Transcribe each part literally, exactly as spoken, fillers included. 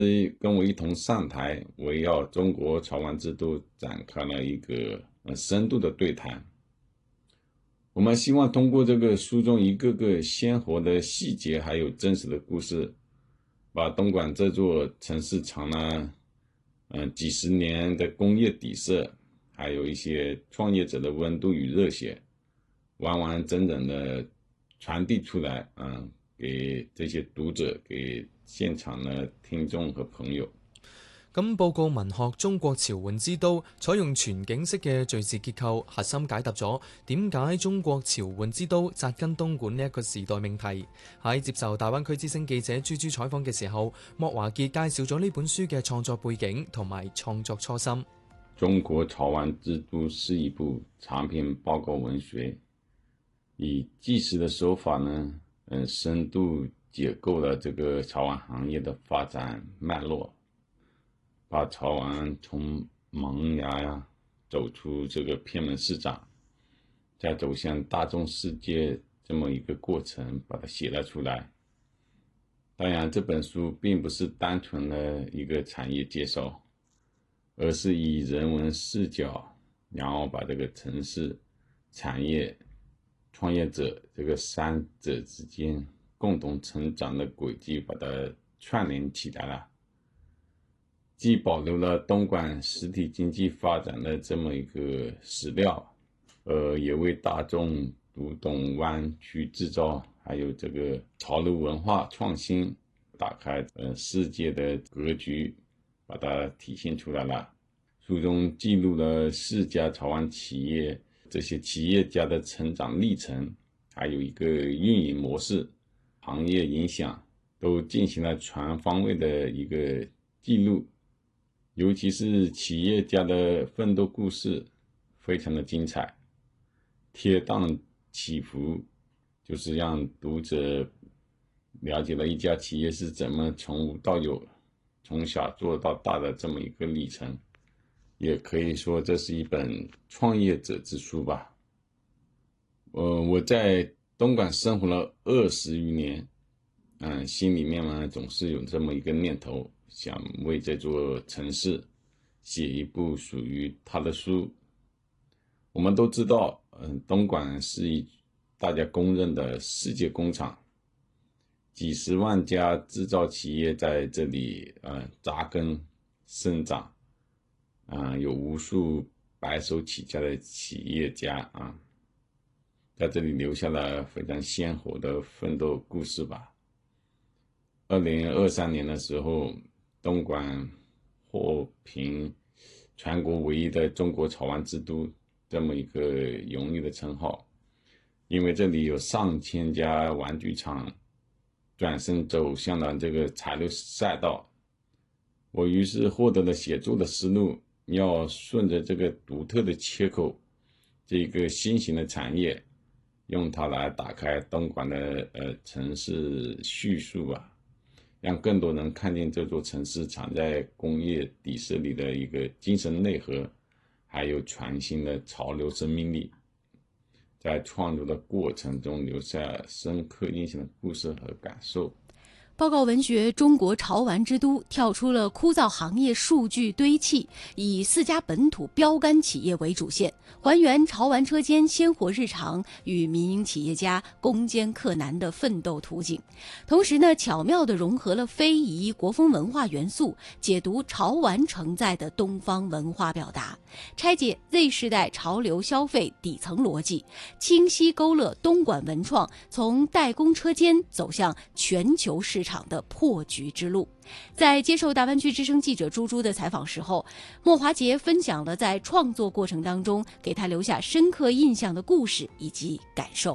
跟我一同上台，围绕中国潮玩之都展开了一个呃深度的对谈。我们希望通过这个书中一个个鲜活的细节，还有真实的故事，把东莞这座城市藏了嗯、呃、几十年的工业底色，还有一些创业者的温度与热血，完完整整的传递出来，嗯，给这些讀者，給現場嘅聽眾和朋友。 咁報告文學《中國潮玩之都》採用全景式嘅敘事結構，核心解答咗點解中國潮玩之都扎根東莞呢一個時代命題。喺接受大灣區之聲記者朱朱採訪嘅時候，莫華傑介紹咗呢本書嘅創作背景同埋創作初心。 中國潮玩之都是一部長篇報告文學，以紀實的手法呢，嗯，深度解構了這個潮玩行業的發展脈絡，把潮玩從萌芽呀走出這個偏門市場，再走向大眾世界這麼一個過程，把它寫了出來。當然，這本書並不是單純的一個產業介紹，而是以人文視角，然後把這個城市、產業、創業者這個三者之間共同成長的軌跡，把它串聯起來了。既保留了東莞實體經濟發展的這麼一個史料，呃，也為大眾讀懂灣區製造，還有這個潮流文化創新，打開呃世界的格局，把它體現出來了。書中記錄了四家潮玩企業，這些企業家的成長歷程，還有一個運營模式、行業影響，都進行了全方位的一個記錄。尤其是企業家的奮鬥故事非常的精彩，跌宕起伏，就是讓讀者了解了一家企業是怎麼從無到有，從小做到大的這麼一個歷程。也可以說這是一本創業者之書吧。呃，我在東莞生活了二十餘年，嗯，心裡面呢總是有這麼一個念頭，想為這座城市寫一部屬於他的書。我們都知道，嗯，東莞是一大家公認的世界工廠，幾十萬家製造企業在這裡呃扎根生長。啊、呃，有無數白手起家的企業家啊，在這裡留下了非常鮮活的奮鬥故事吧。二零二三年的時候，東莞獲評全國唯一的中國潮玩之都這麼一個榮譽的稱號，因為這裡有上千家玩具廠轉身走向了這個潮流賽道，我於是獲得了寫作的思路。要順着這個獨特的切口，這個新型的產業，用它來打開東莞的呃城市敘述吧，讓更多人看見這座城市藏在工業底色裡的一個精神內核，還有全新的潮流生命力，在創作的過程中留下深刻印象的故事和感受。 報告文學《中國潮玩之都》跳出了枯燥行業數據堆砌，以四家本土標杆企業為主線，還原潮玩車間鮮活日常與民營企業家攻堅克難的奮鬥圖景。同時呢，巧妙地融合了非遺國風文化元素，解讀潮玩承載的東方文化表達，拆解 Z 世代潮流消費底層邏輯，清晰勾勒東莞文創從代工車間走向全球市場的破局之路。在接受大灣區之聲記者朱朱的採訪時候，莫華傑分享了在創作過程當中給他留下深刻印象的故事以及感受。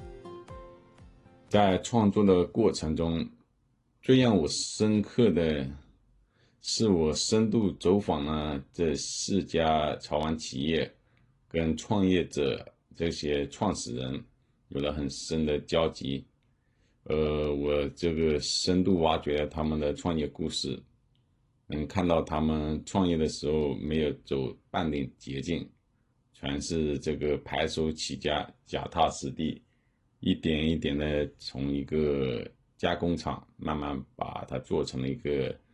在創作的過程中，最讓我深刻的是我深度走訪了這四家潮玩企業，跟創業者這些創始人有了很深的交集。呃，我這個深度挖掘了他們的創業故事，能看到他們創業的時候沒有走半點捷徑，全是這個白手起家，腳踏實地，一點一點的從一個加工廠慢慢把它做成了一個